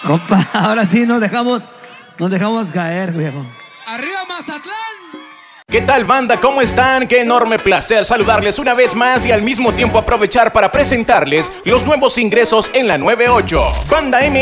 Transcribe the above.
Compa, ahora sí nos dejamos caer, viejo. ¡Arriba Mazatlán! ¿Qué tal, banda? ¿Cómo están? Qué enorme placer saludarles una vez más y al mismo tiempo aprovechar para presentarles los nuevos ingresos en la 98. Banda M